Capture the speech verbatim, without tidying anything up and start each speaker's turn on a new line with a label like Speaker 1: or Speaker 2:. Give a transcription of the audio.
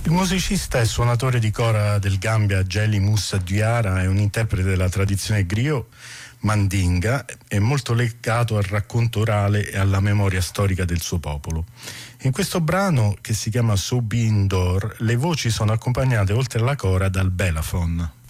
Speaker 1: Il musicista e suonatore di cora del Gambia Jeli Moussa Diarra è un interprete della tradizione griot mandinga e molto legato al racconto orale e alla memoria storica del suo popolo. In questo brano, che si chiama Soubi Indoor, le voci sono accompagnate oltre alla cora dal belafon.